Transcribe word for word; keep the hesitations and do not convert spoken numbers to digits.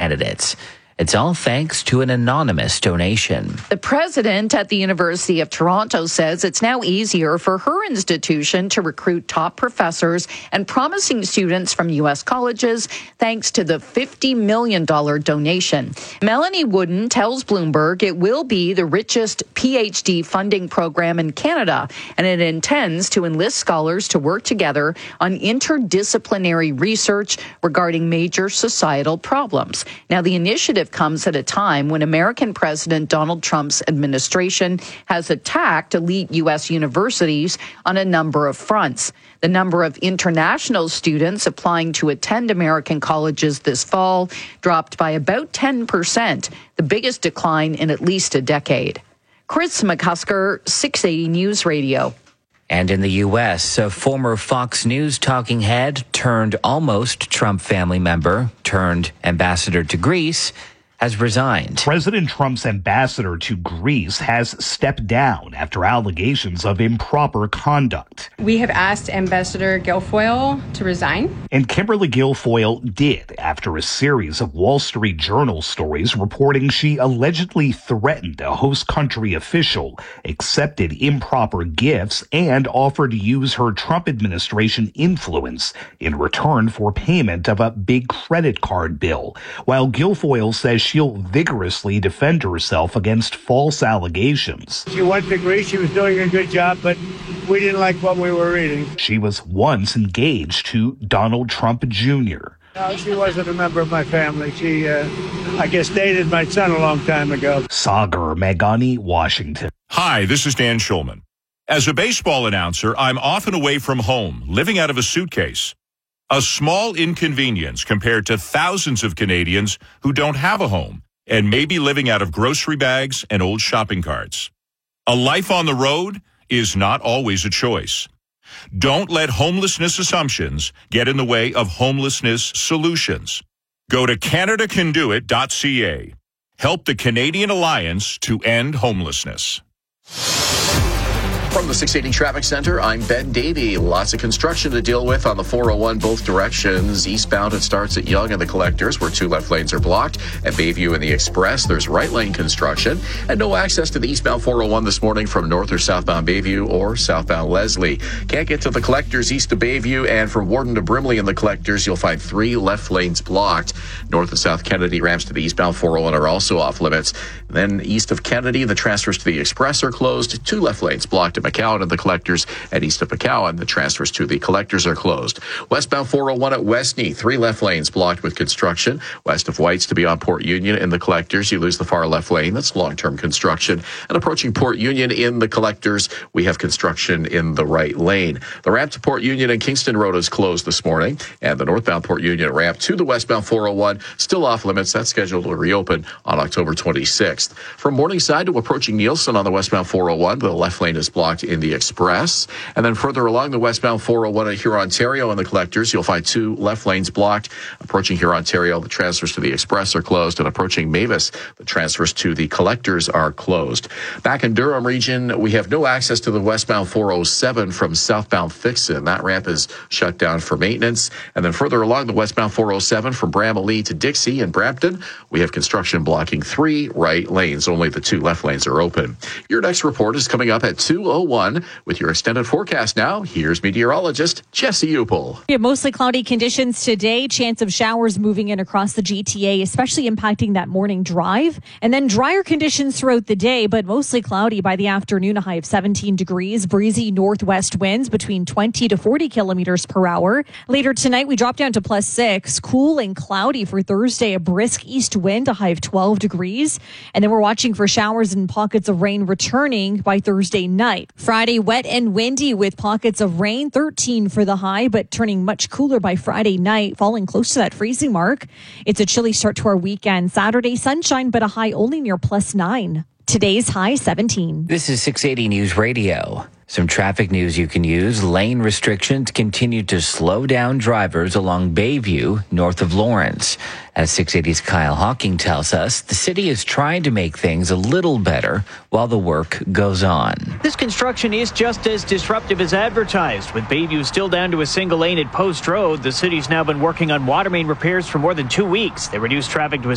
candidates. It's all thanks to an anonymous donation. The president at the University of Toronto says it's now easier for her institution to recruit top professors and promising students from U S colleges thanks to the fifty million dollars donation. Melanie Wooden tells Bloomberg it will be the richest PhD funding program in Canada, and it intends to enlist scholars to work together on interdisciplinary research regarding major societal problems. Now, the initiative comes at a time when American President Donald Trump's administration has attacked elite U S universities on a number of fronts. The number of international students applying to attend American colleges this fall dropped by about ten percent, the biggest decline in at least a decade. Chris McCusker, six eighty News Radio. And in the U S, a former Fox News talking head turned almost Trump family member turned ambassador to Greece has resigned. President Trump's ambassador to Greece has stepped down after allegations of improper conduct. We have asked Ambassador Guilfoyle to resign. And Kimberly Guilfoyle did after a series of Wall Street Journal stories reporting she allegedly threatened a host country official, accepted improper gifts, and offered to use her Trump administration influence in return for payment of a big credit card bill. While Guilfoyle says she'll vigorously defend herself against false allegations. She went to Greece. She was doing a good job, but we didn't like what we were reading. She was once engaged to Donald Trump Junior No, she wasn't a member of my family. She, uh, I guess, dated my son a long time ago. Sagar Meghani, Washington. Hi, this is Dan Schulman. As a baseball announcer, I'm often away from home, living out of a suitcase. A small inconvenience compared to thousands of Canadians who don't have a home and may be living out of grocery bags and old shopping carts. A life on the road is not always a choice. Don't let homelessness assumptions get in the way of homelessness solutions. Go to Canada Can Do It dot C A. Help the Canadian Alliance to End Homelessness. From the six eighty Traffic Center, I'm Ben Davey. Lots of construction to deal with on the four oh one both directions. Eastbound, it starts at Yonge and the Collectors, where two left lanes are blocked. At Bayview and the Express, there's right lane construction. And no access to the eastbound four oh one this morning from north or southbound Bayview or southbound Leslie. Can't get to the Collectors east of Bayview, and from Warden to Brimley in the Collectors, you'll find three left lanes blocked. North and South Kennedy ramps to the eastbound four oh one are also off limits. Then east of Kennedy, the transfers to the Express are closed. Two left lanes blocked at McCowan and the Collectors, and east of McCowan, the transfers to the Collectors are closed. Westbound four oh one at Westney, three left lanes blocked with construction. West of Whites to beyond Port Union in the Collectors, you lose the far left lane. That's long-term construction. And approaching Port Union in the Collectors, we have construction in the right lane. The ramp to Port Union and Kingston Road is closed this morning, and the northbound Port Union ramp to the westbound four oh one still off limits. That's scheduled to reopen on October twenty-sixth. From Morningside to approaching Nielsen on the westbound four oh one, the left lane is blocked in the Express. And then further along the westbound four oh one at Hurontario and the Collectors, you'll find two left lanes blocked. Approaching Hurontario, the transfers to the Express are closed, and approaching Mavis, the transfers to the Collectors are closed. Back in Durham region, we have no access to the westbound four oh seven from southbound Fixon. That ramp is shut down for maintenance. And then further along the westbound four oh seven from Bramalea to Dixie and Brampton, we have construction blocking three right lanes. Only the two left lanes are open. Your next report is coming up at two oh one. With your extended forecast now, here's meteorologist Jesse Upel. We have mostly cloudy conditions today. Chance of showers moving in across the G T A, especially impacting that morning drive. And then drier conditions throughout the day, but mostly cloudy by the afternoon. A high of seventeen degrees. Breezy northwest winds between twenty to forty kilometers per hour. Later tonight, we drop down to plus six. Cool and cloudy for Thursday. A brisk east wind, a high of twelve degrees. And then we're watching for showers and pockets of rain returning by Thursday night. Friday, wet and windy with pockets of rain, thirteen for the high, but turning much cooler by Friday night, falling close to that freezing mark. It's a chilly start to our weekend. Saturday, sunshine, but a high only near plus nine. Today's high, seventeen. This is six eighty News Radio. Some traffic news you can use. Lane restrictions continue to slow down drivers along Bayview, north of Lawrence. As six eighty's Kyle Hawking tells us, the city is trying to make things a little better while the work goes on. This construction is just as disruptive as advertised. With Bayview still down to a single lane at Post Road, the city's now been working on water main repairs for more than two weeks. They reduced traffic to a